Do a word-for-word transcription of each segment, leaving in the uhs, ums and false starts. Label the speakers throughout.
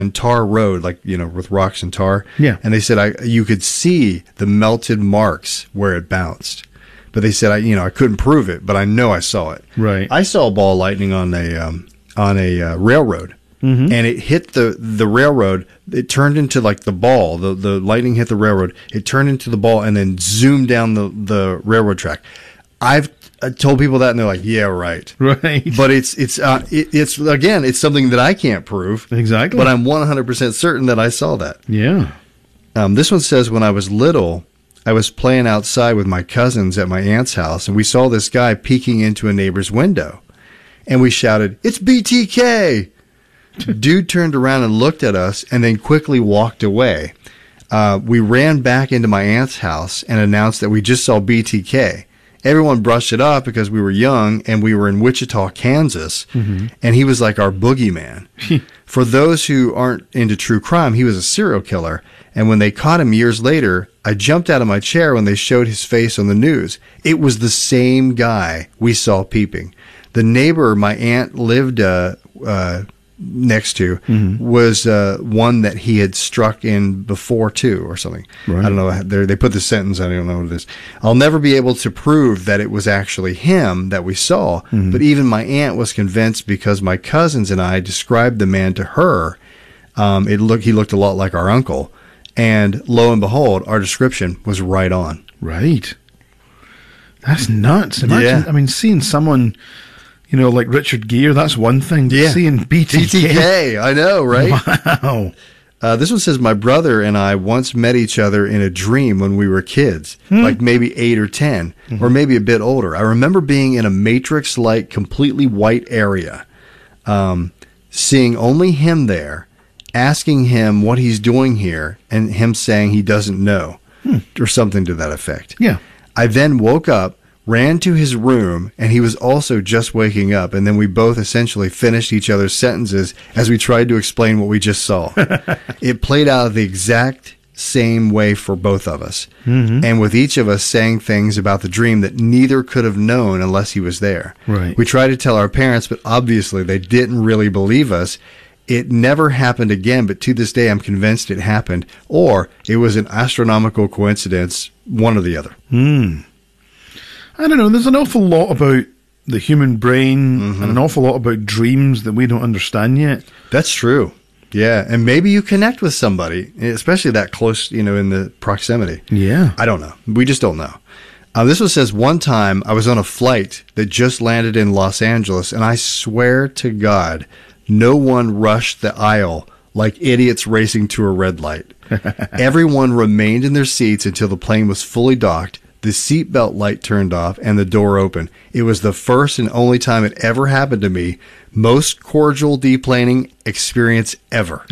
Speaker 1: and tar road, like, you know, with rocks and tar.
Speaker 2: Yeah.
Speaker 1: And they said I you could see the melted marks where it bounced. But they said, I you know, I couldn't prove it, but I know I saw it.
Speaker 2: Right.
Speaker 1: I saw a ball of lightning on a um, on a uh, railroad. Mm-hmm. And it hit the, the railroad. It turned into like the ball. The the lightning hit the railroad. It turned into the ball and then zoomed down the, the railroad track. I've I told people that and they're like, yeah, right.
Speaker 2: Right.
Speaker 1: But it's, it's, uh, it, it's, again, it's something that I can't prove.
Speaker 2: Exactly.
Speaker 1: But I'm one hundred percent certain that I saw that.
Speaker 2: Yeah.
Speaker 1: Um, this one says, when I was little, I was playing outside with my cousins at my aunt's house and we saw this guy peeking into a neighbor's window and we shouted, "It's B T K." Dude turned around and looked at us and then quickly walked away. Uh, we ran back into my aunt's house and announced that we just saw B T K. Everyone brushed it off because we were young and we were in Wichita, Kansas, mm-hmm. and he was like our boogeyman. For those who aren't into true crime, he was a serial killer, and when they caught him years later, I jumped out of my chair when they showed his face on the news. It was the same guy we saw peeping. The neighbor my aunt lived uh, uh, next to mm-hmm. was uh, one that he had struck in before too, or something. Right. I don't know. They they put the sentence. I don't know what it is. I'll never be able to prove that it was actually him that we saw, mm-hmm. but even my aunt was convinced because my cousins and I described the man to her. Um, it looked he looked a lot like our uncle, and lo and behold, our description was right on.
Speaker 2: Right. That's nuts. Imagine. Yeah. I mean, seeing someone. You know, like Richard Gere, that's one thing.
Speaker 1: Yeah.
Speaker 2: Seeing B T K.
Speaker 1: B T K, I know, right?
Speaker 2: Wow.
Speaker 1: Uh, this one says, my brother and I once met each other in a dream when we were kids, hmm. like maybe eight or ten, mm-hmm. or maybe a bit older. I remember being in a Matrix-like, completely white area, um, seeing only him there, asking him what he's doing here, and him saying he doesn't know, hmm. or something to that effect.
Speaker 2: Yeah.
Speaker 1: I then woke up, ran to his room, and he was also just waking up, and then we both essentially finished each other's sentences as we tried to explain what we just saw. It played out the exact same way for both of us, mm-hmm. and with each of us saying things about the dream that neither could have known unless he was there.
Speaker 2: Right.
Speaker 1: We tried to tell our parents, but obviously they didn't really believe us. It never happened again, but to this day I'm convinced it happened, or it was an astronomical coincidence, one or the other.
Speaker 2: Hmm. I don't know, there's an awful lot about the human brain mm-hmm. and an awful lot about dreams that we don't understand yet.
Speaker 1: That's true. Yeah, and maybe you connect with somebody, especially that close, you know, in the proximity.
Speaker 2: Yeah.
Speaker 1: I don't know. We just don't know. Uh, this one says, one time I was on a flight that just landed in Los Angeles, and I swear to God, no one rushed the aisle like idiots racing to a red light. Everyone remained in their seats until the plane was fully docked. The seatbelt light turned off and the door opened. It was the first and only time it ever happened to me. Most cordial deplaning experience ever.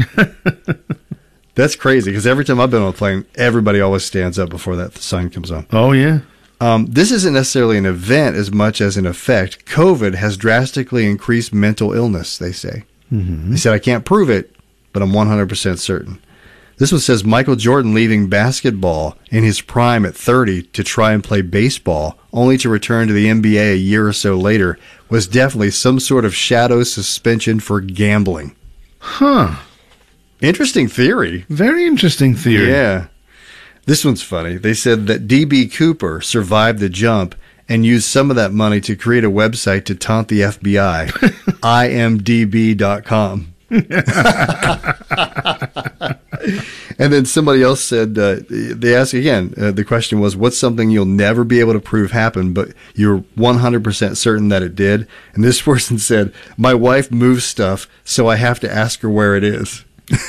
Speaker 1: That's crazy because every time I've been on a plane, everybody always stands up before that sign comes on.
Speaker 2: Oh, yeah.
Speaker 1: Um, this isn't necessarily an event as much as an effect. COVID has drastically increased mental illness, they say. Mm-hmm. They said, I can't prove it, but I'm one hundred percent certain. This one says Michael Jordan leaving basketball in his prime at thirty to try and play baseball, only to return to the N B A a year or so later, was definitely some sort of shadow suspension for gambling.
Speaker 2: Huh.
Speaker 1: Interesting theory.
Speaker 2: Very interesting theory.
Speaker 1: Yeah. This one's funny. They said that D B. Cooper survived the jump and used some of that money to create a website to taunt the F B I. I M D B dot com. And then somebody else said, uh, they asked again, uh, the question was, what's something you'll never be able to prove happened, but you're one hundred percent certain that it did? And this person said, my wife moves stuff, so I have to ask her where it is.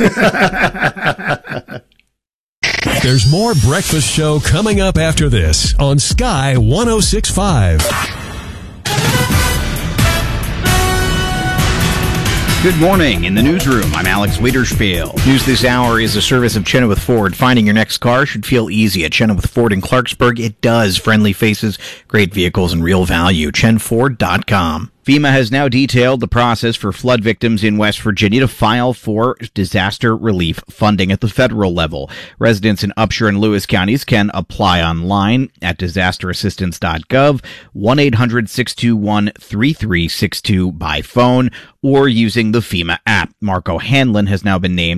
Speaker 3: There's more Breakfast Show coming up after this on Sky one oh six point five.
Speaker 4: Good morning. In the newsroom, I'm Alex Wiederspiel. News this hour is a service of Chenoweth Ford. Finding your next car should feel easy at Chenoweth Ford in Clarksburg. It does. Friendly faces, great vehicles, and real value. chen ford dot com. FEMA has now detailed the process for flood victims in West Virginia to file for disaster relief funding at the federal level. Residents in Upshur and Lewis counties can apply online at disaster assistance dot gov, one eight hundred six two one three three six two by phone, or using the FEMA app. Marco Hanlon has now been named